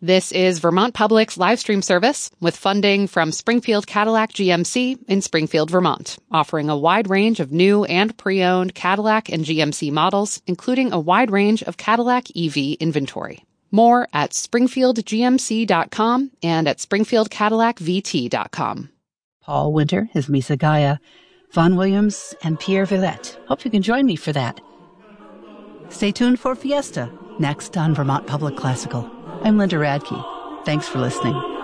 This is Vermont Public's live stream service with funding from Springfield Cadillac GMC in Springfield, Vermont, offering a wide range of new and pre-owned Cadillac and GMC models, including a wide range of Cadillac EV inventory. More at springfieldgmc.com and at springfieldcadillacvt.com. Paul Winter is Misa Gaia, Vaughn Williams, and Pierre Villette. Hope you can join me for that. Stay tuned for Fiesta, next on Vermont Public Classical. I'm Linda Radke. Thanks for listening.